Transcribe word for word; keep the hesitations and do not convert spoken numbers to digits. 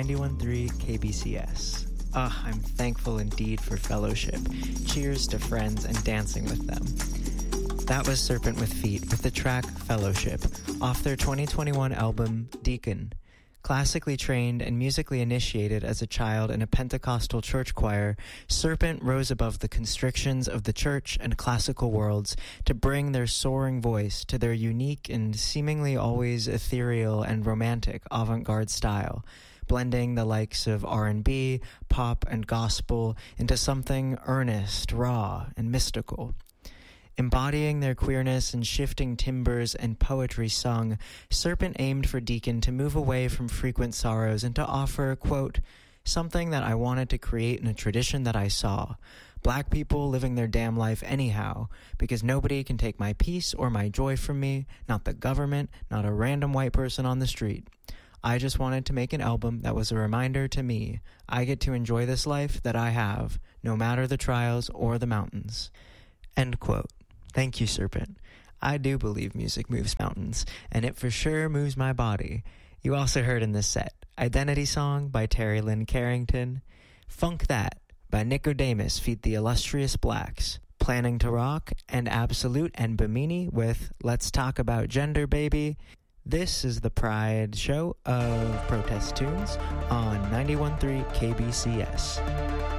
ninety-one point three K B C S. Ah, I'm thankful indeed for fellowship. Cheers to friends and dancing with them. That was Serpent with Feet with the track Fellowship off their twenty twenty-one album Deacon. Classically trained and musically initiated as a child in a Pentecostal church choir, Serpent rose above the constrictions of the church and classical worlds to bring their soaring voice to their unique and seemingly always ethereal and romantic avant-garde style, blending the likes of R and B, pop, and gospel into something earnest, raw, and mystical. Embodying their queerness in shifting timbres and poetry sung, Serpent aimed for Deacon to move away from frequent sorrows and to offer, quote, something that I wanted to create in a tradition that I saw. Black people living their damn life anyhow, because nobody can take my peace or my joy from me, not the government, not a random white person on the street. I just wanted to make an album that was a reminder to me. I get to enjoy this life that I have, no matter the trials or the mountains. End quote. Thank you, Serpent. I do believe music moves mountains, and it for sure moves my body. You also heard in this set, Identity Song by Terry Lynn Carrington, Funk That by Nicodemus feat. The Illustrious Blacks, Planning to Rock, and Absolute and Bimini with Let's Talk About Gender, Baby. This is the Pride Show of Protest Tunes on ninety-one point three K B C S.